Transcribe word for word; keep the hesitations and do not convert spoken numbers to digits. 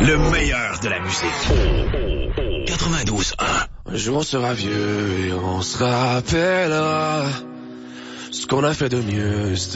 Le meilleur de la musique. quatre-vingt-douze un. Un jour on sera vieux et on se rappellera ce qu'on a fait de mieux.